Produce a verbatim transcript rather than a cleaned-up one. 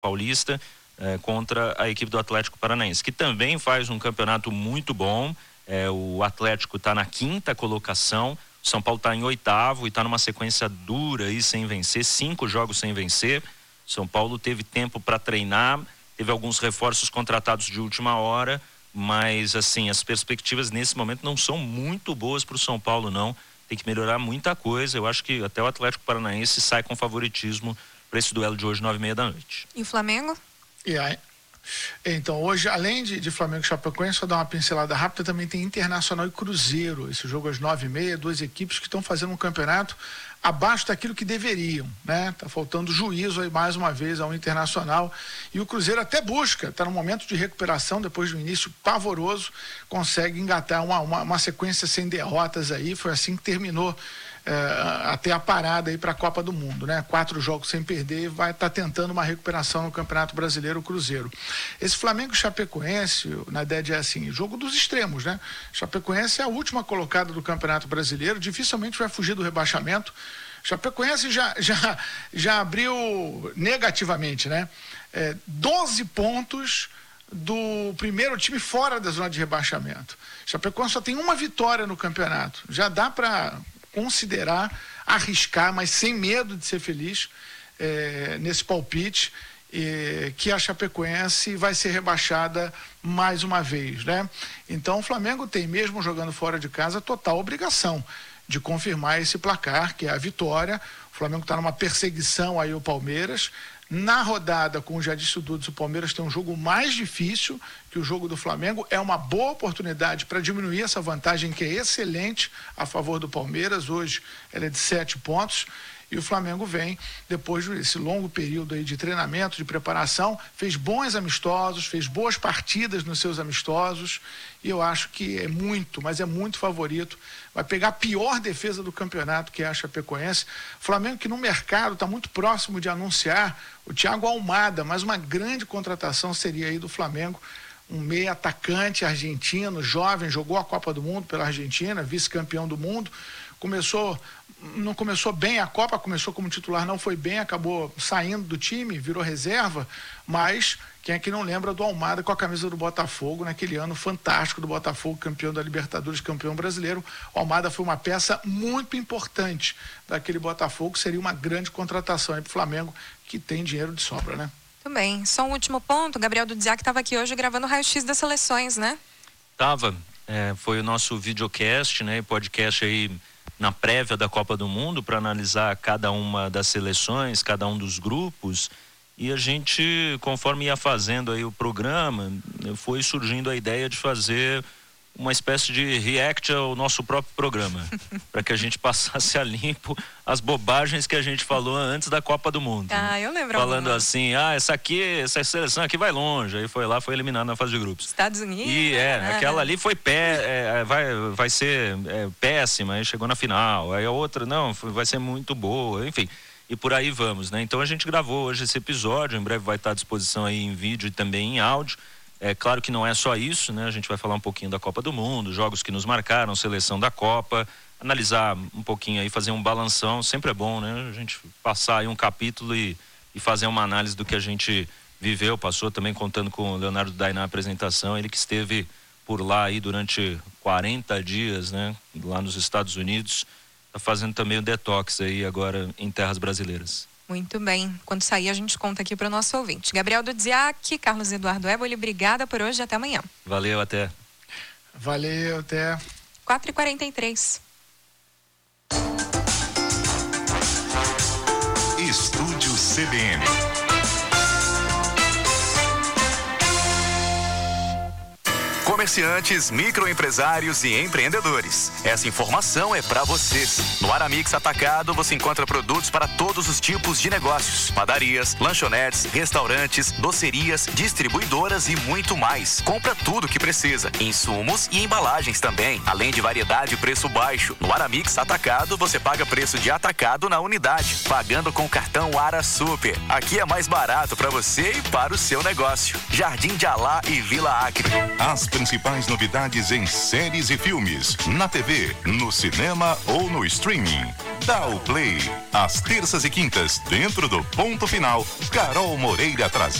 Paulista é, contra a equipe do Atlético Paranaense, que também faz um campeonato muito bom. É, o Atlético está na quinta colocação, o São Paulo está em oitavo e está numa sequência dura aí sem vencer, cinco jogos sem vencer. São Paulo teve tempo para treinar, teve alguns reforços contratados de última hora, mas assim, as perspectivas nesse momento não são muito boas para o São Paulo, não. Tem que melhorar muita coisa. Eu acho que até o Atlético Paranaense sai com favoritismo para esse duelo de hoje, nove e meia da noite. E o Flamengo? E aí? Então, hoje, além de, de Flamengo e Chapecoense, só dar uma pincelada rápida, também tem Internacional e Cruzeiro. Esse jogo às nove e meia, duas equipes que estão fazendo um campeonato abaixo daquilo que deveriam, né? Tá faltando juízo aí mais uma vez ao Internacional, e o Cruzeiro até busca, está no momento de recuperação depois do início pavoroso, consegue engatar uma, uma, uma sequência sem derrotas aí. Foi assim que terminou É, até a parada aí para a Copa do Mundo, né? Quatro jogos sem perder, vai estar tá tentando uma recuperação no Campeonato Brasileiro, o Cruzeiro. Esse Flamengo e Chapecoense, na ideia é assim, jogo dos extremos, né? Chapecoense é a última colocada do Campeonato Brasileiro, dificilmente vai fugir do rebaixamento. Chapecoense já, já, já abriu negativamente, né? É, doze pontos do primeiro time fora da zona de rebaixamento. Chapecoense só tem uma vitória no campeonato. Já dá para considerar, arriscar, mas sem medo de ser feliz é, nesse palpite, é, que a Chapecoense vai ser rebaixada mais uma vez, né? Então o Flamengo tem, mesmo jogando fora de casa, total obrigação de confirmar esse placar, que é a vitória. O Flamengo está numa perseguição aí ao Palmeiras. Na rodada, como já disse o Dudes, o Palmeiras tem um jogo mais difícil que o jogo do Flamengo. É uma boa oportunidade para diminuir essa vantagem, que é excelente a favor do Palmeiras. Hoje ela é de sete pontos. E o Flamengo vem, depois desse longo período aí de treinamento, de preparação, fez bons amistosos, fez boas partidas nos seus amistosos, e eu acho que é muito, mas é muito favorito. Vai pegar a pior defesa do campeonato, que é a Chapecoense. Flamengo que no mercado está muito próximo de anunciar o Thiago Almada, mas uma grande contratação seria aí do Flamengo. Um meia atacante argentino, jovem, jogou a Copa do Mundo pela Argentina, vice-campeão do mundo. Começou, não começou bem a Copa, começou como titular, não foi bem, acabou saindo do time, virou reserva, mas quem é que não lembra do Almada com a camisa do Botafogo, naquele ano fantástico do Botafogo, campeão da Libertadores, campeão brasileiro. O Almada foi uma peça muito importante daquele Botafogo, seria uma grande contratação aí pro Flamengo, que tem dinheiro de sobra, né? Tudo bem, só um último ponto, Gabriel Dudziak estava aqui hoje gravando o raio-x das seleções, né? Tava, é, foi o nosso videocast, né, podcast aí na prévia da Copa do Mundo, para analisar cada uma das seleções, cada um dos grupos, e a gente, conforme ia fazendo aí o programa, foi surgindo a ideia de fazer uma espécie de react ao nosso próprio programa, para que a gente passasse a limpo as bobagens que a gente falou antes da Copa do Mundo. Ah, né? eu lembro. Falando alguma. assim, ah, essa aqui, essa seleção aqui vai longe, aí foi lá, foi eliminado na fase de grupos. Estados Unidos. E é, né? aquela ali foi pé, é, vai, vai ser é, péssima, aí chegou na final, aí a outra, não, vai ser muito boa, enfim, e por aí vamos, né? Então a gente gravou hoje esse episódio, em breve vai estar à disposição aí em vídeo e também em áudio. É claro que não é só isso, né? A gente vai falar um pouquinho da Copa do Mundo, jogos que nos marcaram, seleção da Copa, analisar um pouquinho aí, fazer um balanção, sempre é bom, né? A gente passar aí um capítulo e, e fazer uma análise do que a gente viveu, passou, também contando com o Leonardo Dai na apresentação, ele que esteve por lá aí durante quarenta dias, né? Lá nos Estados Unidos, tá fazendo também o detox aí agora em terras brasileiras. Muito bem. Quando sair, a gente conta aqui para o nosso ouvinte. Gabriel Dudziak, Carlos Eduardo Éboli, obrigada por hoje. Até amanhã. Valeu, até. Valeu, até. quatro e quarenta e três. Estúdio C B N. Comerciantes, microempresários e empreendedores. Essa informação é para vocês. No Aramix Atacado você encontra produtos para todos os tipos de negócios: padarias, lanchonetes, restaurantes, docerias, distribuidoras e muito mais. Compra tudo que precisa, insumos e embalagens também, além de variedade e preço baixo. No Aramix Atacado você paga preço de atacado na unidade, pagando com o cartão Ara Super. Aqui é mais barato para você e para o seu negócio. Jardim de Alá e Vila Acre. As principais principais novidades em séries e filmes, na T V, no cinema ou no streaming. Dá o play. Às terças e quintas, dentro do Ponto Final, Carol Moreira traz